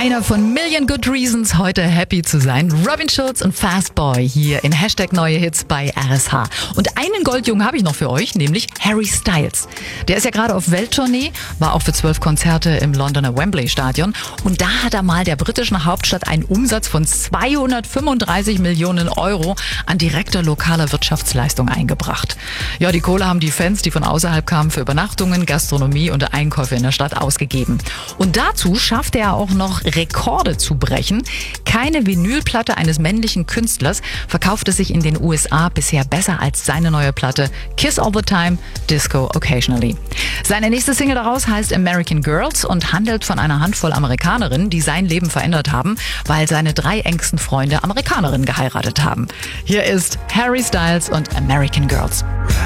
Einer von Million Good Reasons, heute happy zu sein. Robin Schulz und Fastboy hier in Hashtag Neue Hits bei RSH. Und einen Goldjungen habe ich noch für euch, nämlich Harry Styles. Der ist ja gerade auf Welttournee, war auch für 12 Konzerte im Londoner Wembley Stadion. Und da hat er mal der britischen Hauptstadt einen Umsatz von 235 Millionen Euro an direkter lokaler Wirtschaftsleistung eingebracht. Ja, die Kohle haben die Fans, die von außerhalb kamen, für Übernachtungen, Gastronomie und Einkäufe in der Stadt ausgegeben. Und dazu schaffte er auch noch Rekorde zu brechen. Keine Vinylplatte eines männlichen Künstlers verkaufte sich in den USA bisher besser als seine neue Platte Kiss All the Time, Disco Occasionally. Seine nächste Single daraus heißt American Girls und handelt von einer Handvoll Amerikanerinnen, die sein Leben verändert haben, weil seine 3 engsten Freunde Amerikanerinnen geheiratet haben. Hier ist Harry Styles und American Girls.